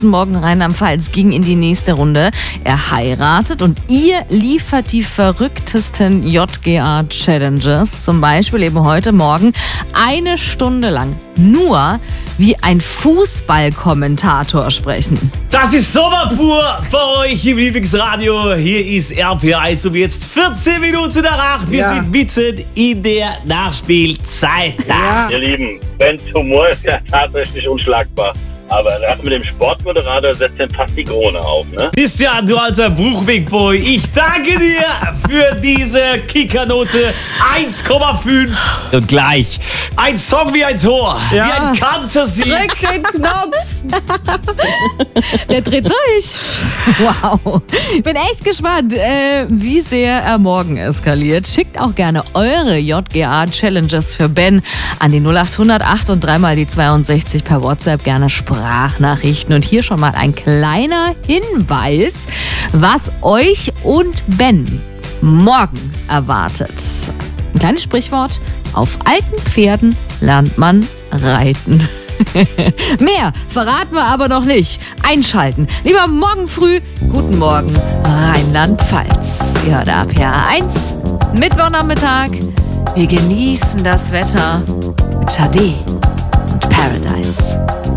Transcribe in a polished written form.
Guten Morgen Rheinland-Pfalz ging in die nächste Runde. Er heiratet und ihr liefert die verrücktesten JGA-Challenges. Zum Beispiel eben heute Morgen 1 Stunde lang nur wie ein Fußballkommentator sprechen. Das ist Sommer pur bei euch im Lieblingsradio. Hier ist RPA1 um jetzt 14 Minuten nach 8. Wir sind mitten in der Nachspielzeit. Ihr Lieben, Bens Humor ist ja tatsächlich unschlagbar. Aber das mit dem Sportmoderator setzt dann fast die Krone auf, ne? Christian, du alter Bruchwegboy, ich danke dir für diese Kickernote 1,5. Und gleich ein Song wie ein Tor, wie ein Kantersieg. Drück den Knopf. Der dreht durch. Wow. Ich bin echt gespannt, wie sehr er morgen eskaliert. Schickt auch gerne eure JGA-Challenges für Ben an die 0800 8 und 3 mal die 62 per WhatsApp, gerne Sprachnachrichten. Und hier schon mal ein kleiner Hinweis, was euch und Ben morgen erwartet. Ein kleines Sprichwort: Auf alten Pferden lernt man reiten. Mehr verraten wir aber noch nicht. Einschalten. Lieber morgen früh. Guten Morgen, Rheinland-Pfalz. Ihr hört RPA1. Mittwochnachmittag. Wir genießen das Wetter mit Sade und Paradise.